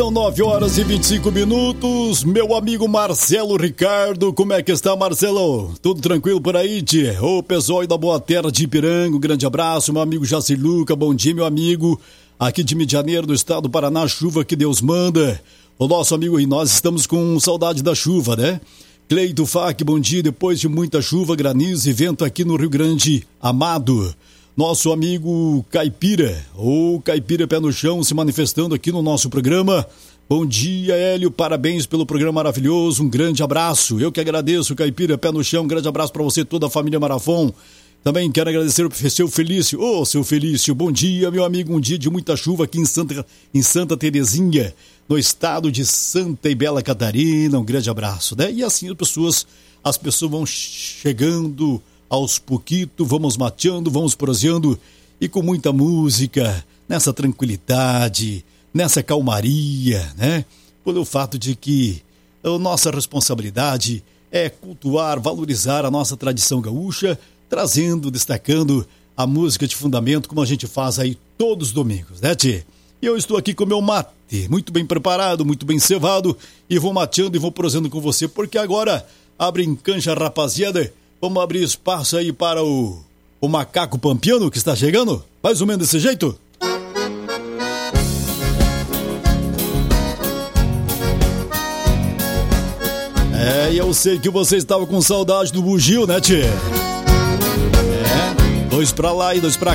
São 9 horas e 25 minutos, meu amigo Marcelo Ricardo, como é que está, Marcelo? Tudo tranquilo por aí, tia? Ô, pessoal aí da Boa Terra de Ipiranga, um grande abraço, meu amigo Jacir Luca, bom dia, meu amigo, aqui de Medianeiro, do estado do Paraná, chuva que Deus manda, o nosso amigo e nós estamos com saudade da chuva, né? Cleito Fac, bom dia, depois de muita chuva, granizo e vento aqui no Rio Grande, amado. Nosso amigo Caipira, ou Caipira Pé no Chão, se manifestando aqui no nosso programa. Bom dia, Hélio, parabéns pelo programa maravilhoso, um grande abraço. Eu que agradeço, Caipira Pé no Chão, um grande abraço para você, toda a família Marafon. Também quero agradecer o seu Felício. Ô, seu Felício, bom dia, meu amigo, um dia de muita chuva aqui em Santa Terezinha, no estado de Santa e Bela Catarina, um grande abraço, né? E assim as pessoas vão chegando aos pouquitos, vamos mateando, vamos proseando e com muita música, nessa tranquilidade, nessa calmaria, né? Pelo fato de que a nossa responsabilidade é cultuar, valorizar a nossa tradição gaúcha, trazendo, destacando a música de fundamento, como a gente faz aí todos os domingos, né, tchê? E eu estou aqui com o meu mate, muito bem preparado, muito bem cevado, e vou mateando e vou proseando com você, porque agora abre cancha, rapaziada. Vamos abrir espaço aí para o macaco pampiano que está chegando? Mais ou menos desse jeito? E eu sei que você estava com saudade do bugio, né, tchê? Dois pra lá e dois pra